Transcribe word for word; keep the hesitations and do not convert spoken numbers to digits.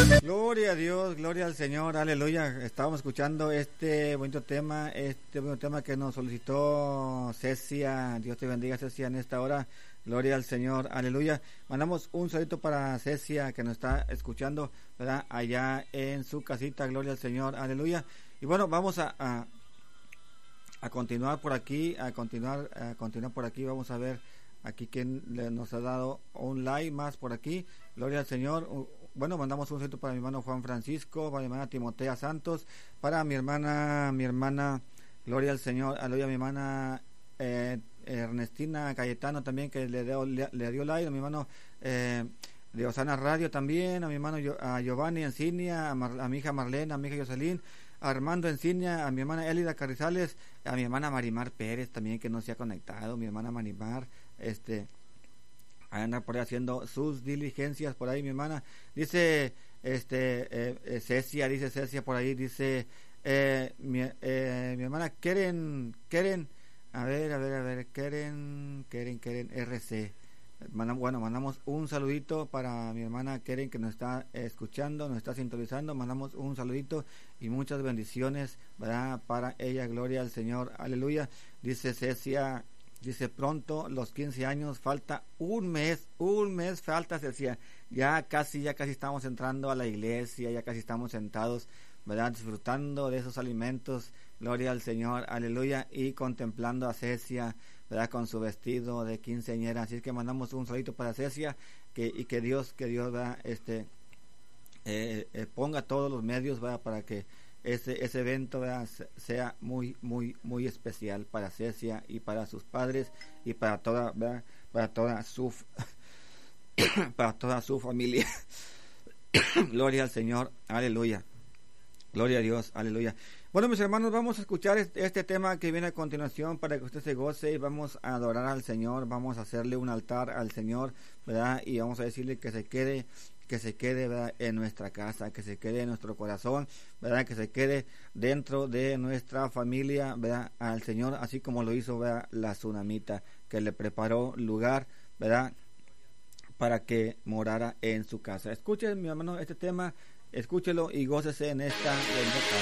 Gloria a Dios, gloria al Señor, aleluya. Estábamos escuchando este bonito tema, este bonito tema que nos solicitó Cecia. Dios te bendiga, Cecia, en esta hora. Gloria al Señor, aleluya. Mandamos un saludito para Cecia que nos está escuchando, ¿verdad? Allá en su casita, gloria al Señor, aleluya. Y bueno, vamos a, a, a continuar por aquí, a continuar, a continuar por aquí. Vamos a ver aquí quién nos ha dado un like más por aquí. Gloria al Señor. Bueno, mandamos un saludo para mi hermano Juan Francisco, para mi hermana Timotea Santos, para mi hermana, mi hermana, gloria al Señor, aleluya, mi hermana eh, Ernestina Cayetano también, que le dio, le, le dio like, a mi hermano eh, de Osana Radio también, a mi hermano a Giovanni Encinia, a, Mar, a mi hija Marlena, a mi hija Yoselín, a Armando Encinia, a mi hermana Elida Carrizales, a mi hermana Marimar Pérez también, que no se ha conectado, mi hermana Marimar, este... anda por ahí haciendo sus diligencias por ahí mi hermana. Dice este eh, eh, Cecia, dice Cecia por ahí, dice eh, mi, eh, mi hermana Keren, Keren, a ver, a ver, a ver, Keren, Keren, Keren, R C. Mandamos, bueno, mandamos un saludito para mi hermana Keren que nos está escuchando, nos está sintonizando, mandamos un saludito y muchas bendiciones, ¿verdad? Para ella, gloria al Señor, aleluya. Dice Cecia, dice pronto los quince años, falta un mes, un mes falta, se decía, ya casi, ya casi estamos entrando a la iglesia, ya casi estamos sentados, ¿verdad? Disfrutando de esos alimentos, gloria al Señor, aleluya, y contemplando a Cecia, ¿verdad? Con su vestido de quinceañera, así es que mandamos un saludito para Cecia, que, y que Dios, que Dios, ¿verdad? Este, eh, eh, ponga todos los medios, ¿verdad? Para que ese ese evento, ¿verdad? Sea muy muy muy especial para Cecia y para sus padres y para toda, ¿verdad? Para toda su para toda su familia. Gloria al Señor, aleluya, gloria a Dios, aleluya. Bueno, mis hermanos, vamos a escuchar este, este tema que viene a continuación para que usted se goce y vamos a adorar al Señor, vamos a hacerle un altar al Señor, ¿verdad? Y vamos a decirle que se quede que se quede, ¿verdad? En nuestra casa, que se quede en nuestro corazón, ¿verdad? Que se quede dentro de nuestra familia, ¿verdad? Al Señor, así como lo hizo, ¿verdad? La tsunamita, que le preparó lugar, ¿verdad? Para que morara en su casa. Escuchen, mi hermano, este tema, escúchelo y gócese en esta bendita